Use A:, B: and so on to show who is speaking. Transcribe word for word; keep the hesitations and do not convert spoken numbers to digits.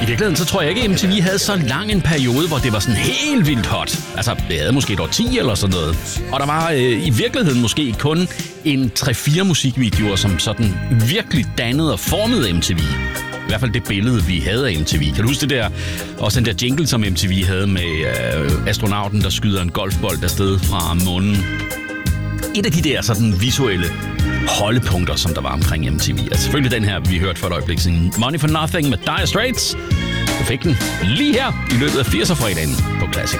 A: I virkeligheden, så tror jeg ikke, at M T V havde så lang en periode, hvor det var sådan helt vildt hot. Altså, det havde måske et år ti eller sådan noget. Og der var øh, i virkeligheden måske kun en tre fire musikvideoer, som sådan virkelig dannede og formede M T V. I hvert fald det billede, vi havde af M T V. Kan du huske det der? Også den der jingle, som M T V havde med øh, astronauten, der skyder en golfbold afsted fra månen. Et af de der sådan visuelle holdepunkter, som der var omkring M T V. Altså selvfølgelig den her, vi hørte for et øjeblik siden. Money for Nothing med Dire Straits. Du fik den lige her i løbet af firser-fredagen på Classic